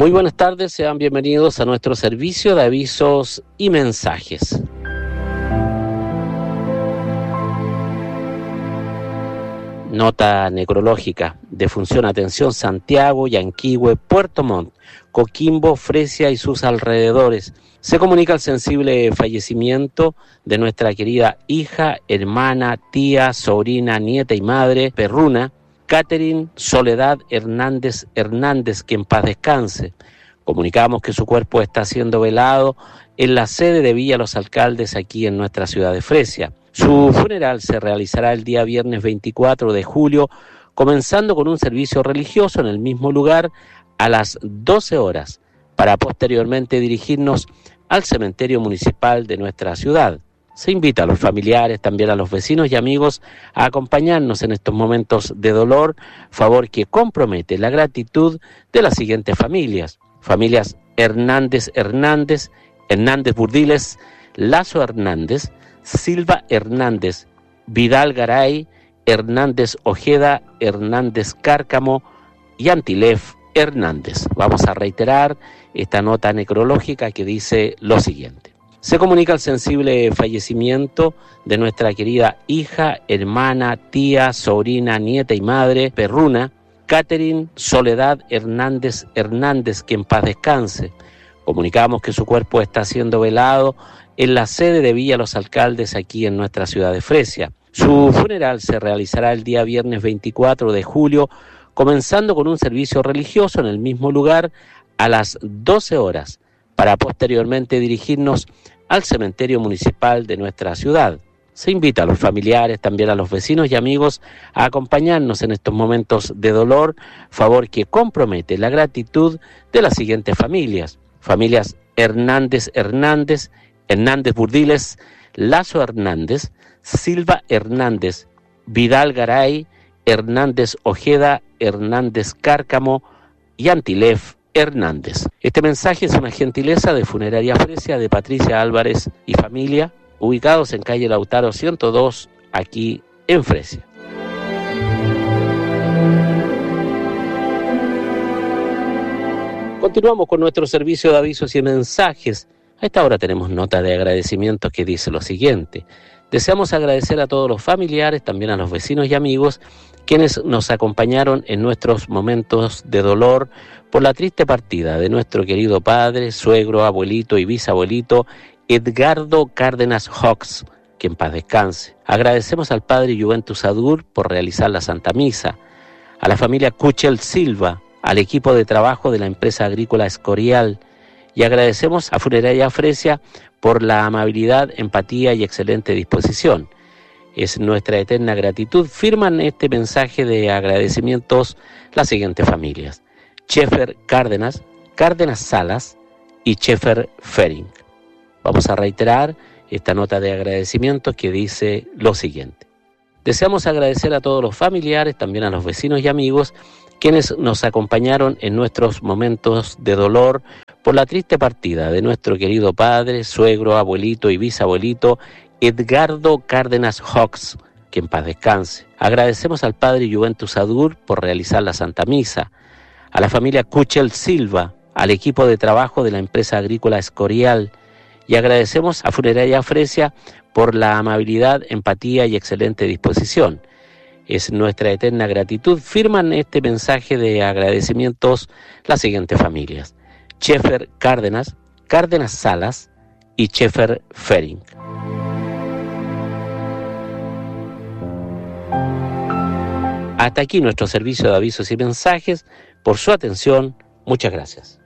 Muy buenas tardes, sean bienvenidos a nuestro servicio de avisos y mensajes. Nota necrológica: defunción, atención, Santiago, Yanquihue, Puerto Montt, Coquimbo, Fresia y sus alrededores. Se comunica el sensible fallecimiento de nuestra querida hija, hermana, tía, sobrina, nieta y madre perruna, Catherine Soledad Hernández, que en paz descanse. Comunicamos que su cuerpo está siendo velado en la sede de Villa Los Alcaldes, aquí en nuestra ciudad de Fresia. Su funeral se realizará el día viernes 24 de julio, comenzando con un servicio religioso en el mismo lugar a las 12 horas, para posteriormente dirigirnos al cementerio municipal de nuestra ciudad. Se invita a los familiares, también a los vecinos y amigos a acompañarnos en estos momentos de dolor, favor que compromete la gratitud de las siguientes familias. Familias Hernández Burdiles, Lazo Hernández, Silva Hernández, Vidal Garay, Hernández Ojeda, Hernández Cárcamo y Antilef Hernández. Vamos a reiterar esta nota necrológica que dice lo siguiente. Se comunica el sensible fallecimiento de nuestra querida hija, hermana, tía, sobrina, nieta y madre perruna, Catherine Soledad Hernández, que en paz descanse. Comunicamos que su cuerpo está siendo velado en la sede de Villa Los Alcaldes, aquí en nuestra ciudad de Fresia. Su funeral se realizará el día viernes 24 de julio, comenzando con un servicio religioso en el mismo lugar a las 12 horas, para posteriormente dirigirnos al cementerio municipal de nuestra ciudad. Se invita a los familiares, también a los vecinos y amigos a acompañarnos en estos momentos de dolor, favor que compromete la gratitud de las siguientes familias. Familias Hernández Burdiles, Lazo Hernández, Silva Hernández, Vidal Garay, Hernández Ojeda, Hernández Cárcamo y Antilef Hernández. Este mensaje es una gentileza de Funeraria Fresia de Patricia Álvarez y familia, ubicados en calle Lautaro 102, aquí en Fresia. Continuamos con nuestro servicio de avisos y mensajes. A esta hora tenemos nota de agradecimiento que dice lo siguiente. Deseamos agradecer a todos los familiares, también a los vecinos y amigos, quienes nos acompañaron en nuestros momentos de dolor por la triste partida de nuestro querido padre, suegro, abuelito y bisabuelito Edgardo Cárdenas Hawks, que en paz descanse. Agradecemos al padre Juventus Adur por realizar la Santa Misa, a la familia Cuchel Silva, al equipo de trabajo de la empresa agrícola Escorial, y agradecemos a Funeraria Fresia por la amabilidad, empatía y excelente disposición. Es nuestra eterna gratitud. Firman este mensaje de agradecimientos las siguientes familias: Chefer Cárdenas, Cárdenas Salas y Chefer Fering. Vamos a reiterar esta nota de agradecimiento que dice lo siguiente. Deseamos agradecer a todos los familiares, también a los vecinos y amigos, quienes nos acompañaron en nuestros momentos de dolor por la triste partida de nuestro querido padre, suegro, abuelito y bisabuelito Edgardo Cárdenas Hawks, que en paz descanse. Agradecemos al padre Juventus Adur por realizar la Santa Misa, a la familia Cuchel Silva, al equipo de trabajo de la empresa agrícola Escorial, y agradecemos a Funeraria Fresia por la amabilidad, empatía y excelente disposición. Es nuestra eterna gratitud. Firman este mensaje de agradecimientos las siguientes familias: Chefer Cárdenas, Cárdenas Salas y Chefer Fering. Hasta aquí nuestro servicio de avisos y mensajes. Por su atención, muchas gracias.